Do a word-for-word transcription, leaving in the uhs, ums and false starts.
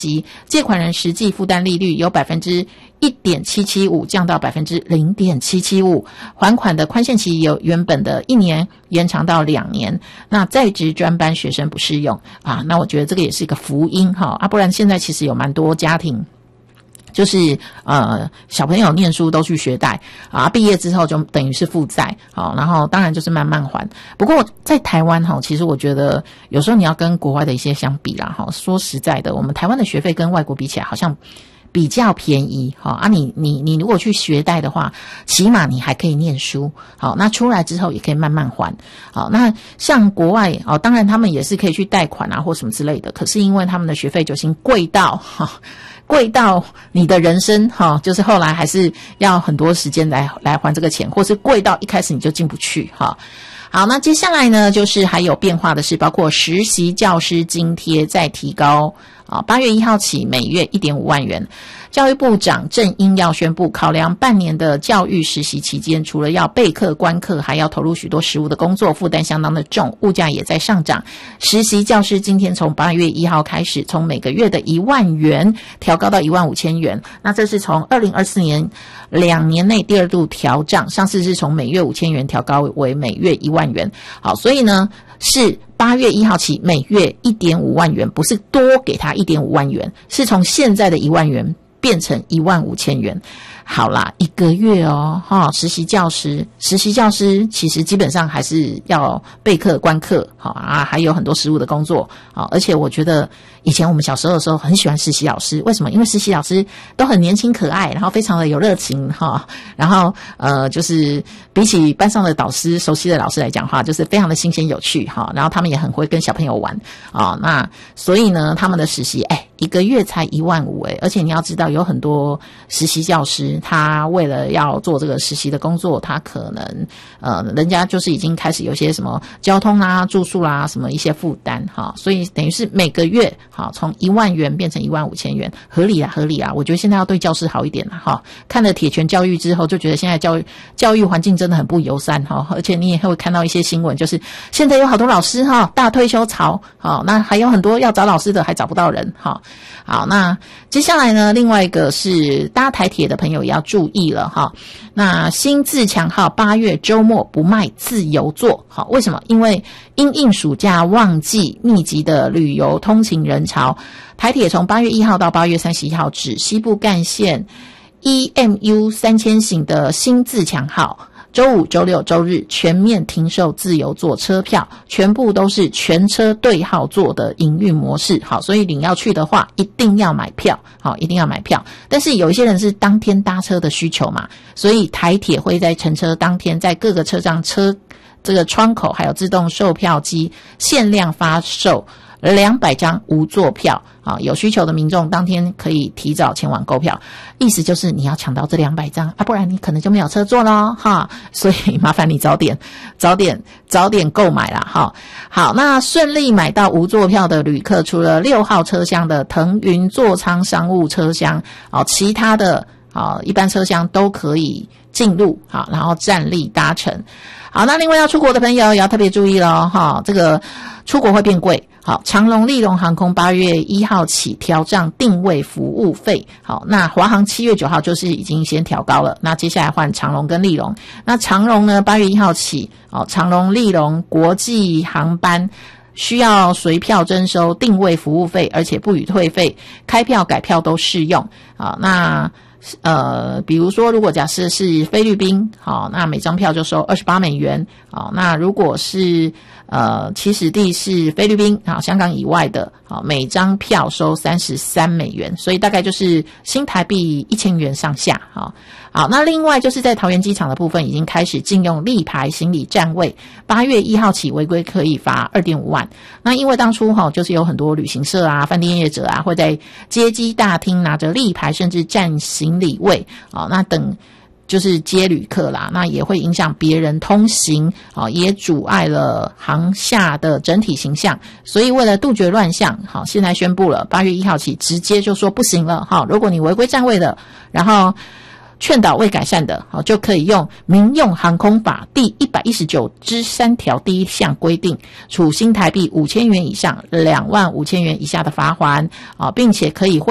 借款人实际负担利率由 百分之一点七七五 降到 百分之零点七七五， 还款的宽限期由原本的一年延长到两年。那在职专班学生不适用啊，那我觉得这个也是一个福音哈啊，不然现在其实有蛮多家庭就是呃小朋友念书都去学贷啊，毕业之后就等于是负债，好，然后当然就是慢慢还。不过在台湾哈，其实我觉得有时候你要跟国外的一些相比啦哈，说实在的，我们台湾的学费跟外国比起来好像比较便宜，好啊你，你你你如果去学贷的话，起码你还可以念书，好，那出来之后也可以慢慢还，好，那像国外哦，当然他们也是可以去贷款啊或什么之类的，可是因为他们的学费就已经贵到哈。贵到你的人生哈，就是后来还是要很多时间来来还这个钱，或是贵到一开始你就进不去哈。好，那接下来呢，就是还有变化的是，包括实习教师津贴再提高啊，八月一号起每月 一点五万元。教育部长郑英耀宣布，考量半年的教育实习期间，除了要备课观课，还要投入许多实务的工作，负担相当的重，物价也在上涨。实习教师今天从八月一号开始，从每个月的一万元调高到一万五千元。那这是从二零二四年两年内第二度调涨，上次是从每月五千元调高为每月一万元。好，所以呢是八月一号起每月 一点五万元，不是多给他 一点五万元，是从现在的一万元变成一万五千元。好啦，一个月哦，哈，实习教师，实习教师其实基本上还是要备课观课，好啊，还有很多实务的工作，好，而且我觉得以前我们小时候的时候很喜欢实习老师，为什么？因为实习老师都很年轻可爱，然后非常的有热情哈，然后呃，就是比起班上的导师熟悉的老师来讲话，就是非常的新鲜有趣哈，然后他们也很会跟小朋友玩啊，那所以呢，他们的实习哎，一个月才一万五哎，而且你要知道有很多实习教师。他为了要做这个实习的工作，他可能呃，人家就是已经开始有些什么交通啦、住宿啦什么一些负担哈，所以等于是每个月好从一万元变成一万五千元，合理啊，合理啊。我觉得现在要对教师好一点啦哈。看了铁拳教育之后，就觉得现在教育教育环境真的很不友善哈，而且你也会看到一些新闻，就是现在有好多老师哈大退休潮，好，那还有很多要找老师的还找不到人哈。好，那接下来呢，另外一个是搭台铁的朋友也要注意了哈。那新自强号八月周末不卖自由座，好，为什么？因为因应暑假旺季密集的旅游通勤人潮，台铁从八月一号到八月三十一号止西部干线 E M U 三千型的新自强号。周五、周六、周日全面停售自由座车票，全部都是全车对号座的营运模式。好，所以你要去的话，一定要买票，好，一定要买票。但是有一些人是当天搭车的需求嘛，所以台铁会在乘车当天，在各个车站车这个窗口还有自动售票机限量发售两百张无座票啊，有需求的民众当天可以提早前往购票，意思就是你要抢到这两百张啊，不然你可能就没有车坐咯哈，所以麻烦你早点早点早点购买啦哈。好，那顺利买到无座票的旅客，除了六号车厢的腾云座舱商务车厢哦，其他的啊一般车厢都可以进入好，然后站立搭乘。好，那另外要出国的朋友也要特别注意咯哈，这个出国会变贵。好，长荣、立荣航空八月一号起调涨定位服务费。好，那华航七月九号就是已经先调高了，那接下来换长荣跟立荣。那长荣呢，八月一号起，哦，长荣、立荣国际航班需要随票征收定位服务费，而且不予退费，开票改票都适用。好，那呃，比如说，如果假设是菲律宾，好，那每张票就收二十八美元。好，那如果是呃起始地是菲律宾啊，香港以外的，好，每张票收三十三美元，所以大概就是新台币一千元上下。好，好，那另外就是在桃园机场的部分已经开始禁用立牌行李站位，八月一号起违规可以罚 二点五万。那因为当初哈，就是有很多旅行社啊、饭店业者啊，会在接机大厅拿着立牌，甚至站行李位，啊，那等就是接旅客啦，那也会影响别人通行，啊，也阻碍了航厦的整体形象。所以为了杜绝乱象，好，现在宣布了，八月一号起直接就说不行了，哈，如果你违规站位的，然后劝导未改善的，好，就可以用民用航空法第一百一十九之三条第一项规定，处新台币五千元以上两万五千元以下的罚锾啊，并且可以